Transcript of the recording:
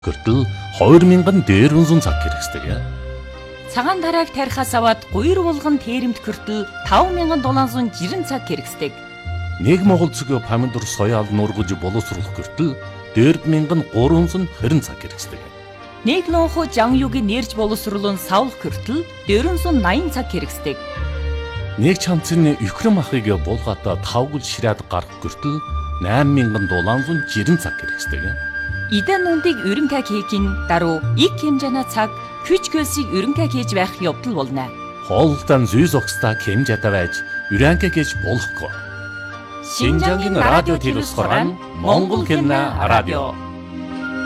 Гэртэл 2000 дээрвэн цаг хэрэгсдэг. Цагаан тарааг тарихаас аваад 2 булган тээремд хүртэл 5760 цаг хэрэгсдэг. Нэг Монгол цэг помидор соёал нургаж боловсруулах гэртэл 4320 цаг хэрэгсдэг. Нэг лонхо жанюгийн нэрж боловсруулан савлах гэртэл 480 цаг хэрэгсдэг. Нэг чамцны Украин махыг булгаата 5 гол ширээд гарах гэртэл 8760 цаг хэрэгсдэг. Идэн нүндийг өрөнгө хийхин даруй их хэмжээний цаг хүч хөлсийг өрөнгө хийж байх явдал болно. Хоолтон зүй зогсдаа хэмжээтэй байж өрөнгө хийж болохгүй. Шинжангийн радио телевиз хорон Монгол хэлний радио